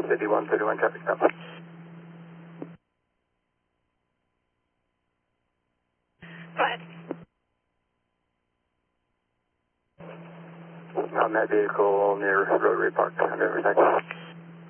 City 131 traffic stop. What? On that vehicle near Rotary Park on Riverside.